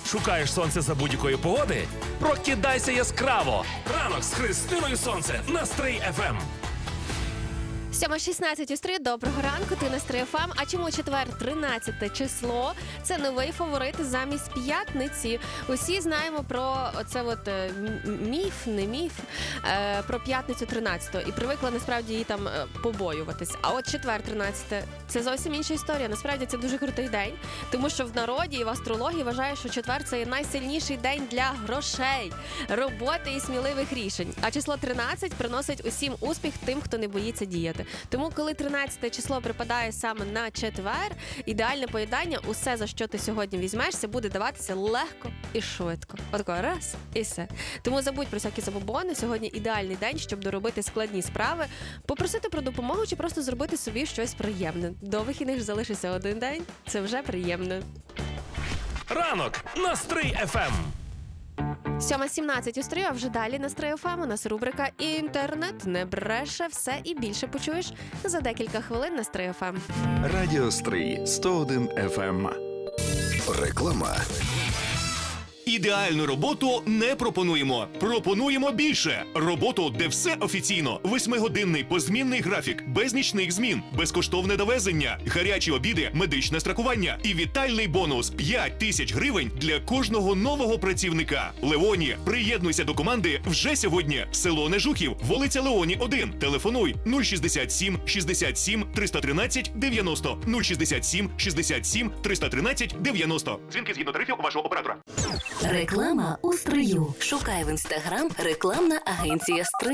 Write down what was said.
Шукаєш сонце за будь-якої погоди? Прокидайся яскраво! Ранок з Христиною Сонце на Стрий ФМ. 7:16 у Стрий. Доброго ранку, ти на Стрий ФМ. А чому четвер, 13 число? Це новий фаворит замість п'ятниці. Усі знаємо про оце міф, не міф, про п'ятницю 13-го. І привикла насправді її там побоюватись. А от четвер, 13 це зовсім інша історія. Насправді це дуже крутий день, тому що в народі і в астрології вважають, що четвер це є найсильніший день для грошей, роботи і сміливих рішень. А число 13 приносить усім успіх тим, хто не боїться діяти. Тому, коли 13 число припадає саме на четвер, ідеальне поєднання, усе, за що ти сьогодні візьмешся, буде даватися легко і швидко. Отако раз і все. Тому забудь про всякі забобони. Сьогодні ідеальний день, щоб доробити складні справи, попросити про допомогу чи просто зробити собі щось приємне. До вихідних залишиться один день. Це вже приємно. Ранок на Стрий ФМ. 7:17 у Стрию, а вже далі на Стрий ФМ у нас рубрика «Інтернет не бреше, все і більше почуєш за декілька хвилин на Стрий ФМ». Радіо Стрий 101 FM. Реклама. Ідеальну роботу не пропонуємо. Пропонуємо більше. Роботу, де все офіційно. 8-годинний позмінний графік, без нічних змін, безкоштовне довезення, гарячі обіди, медичне страхування і вітальний бонус – 5 тисяч гривень для кожного нового працівника. Леоні, приєднуйся до команди вже сьогодні. Село Нежухів, вулиця Леоні, 1. Телефонуй 067 67 313 90 067 67 313 90. Дзвінки згідно тарифів вашого оператора. Реклама у Стрию. Шукай в Інстаграм рекламна агенція Стрий.